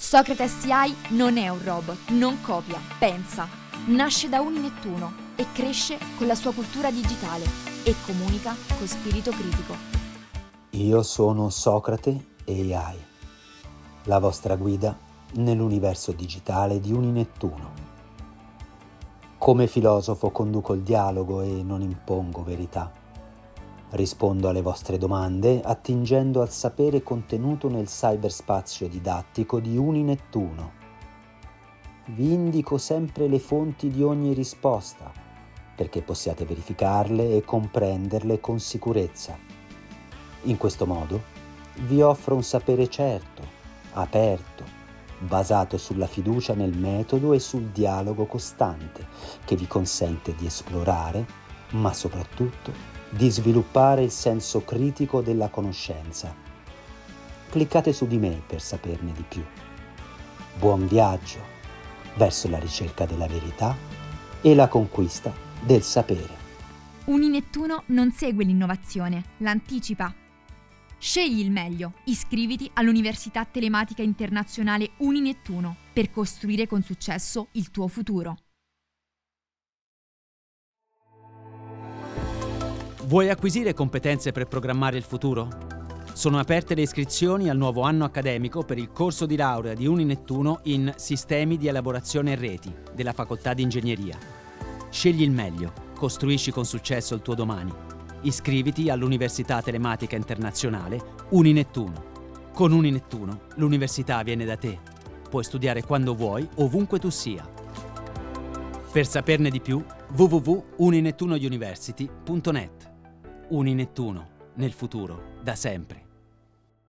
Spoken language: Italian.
Socrate AI non è un robot, non copia, pensa. Nasce da Uninettuno e cresce con la sua cultura digitale e comunica con spirito critico. Io sono Socrate AI, la vostra guida nell'universo digitale di Uninettuno. Come filosofo conduco il dialogo e non impongo verità. Rispondo alle vostre domande attingendo al sapere contenuto nel cyberspazio didattico di Uninettuno. Vi indico sempre le fonti di ogni risposta, perché possiate verificarle e comprenderle con sicurezza. In questo modo vi offro un sapere certo, aperto, basato sulla fiducia nel metodo e sul dialogo costante, che vi consente di esplorare, ma soprattutto di sviluppare il senso critico della conoscenza. Cliccate su di me per saperne di più. Buon viaggio verso la ricerca della verità e la conquista del sapere. Uninettuno non segue l'innovazione, l'anticipa. Scegli il meglio, iscriviti all'Università Telematica Internazionale Uninettuno per costruire con successo il tuo futuro. Vuoi acquisire competenze per programmare il futuro? Sono aperte le iscrizioni al nuovo anno accademico per il corso di laurea di Uninettuno in Sistemi di elaborazione e reti della Facoltà di Ingegneria. Scegli il meglio, costruisci con successo il tuo domani. Iscriviti all'Università Telematica Internazionale Uninettuno. Con Uninettuno l'università viene da te. Puoi studiare quando vuoi, ovunque tu sia. Per saperne di più, www.uninettunouniversity.net. Uninettuno, nel futuro, da sempre.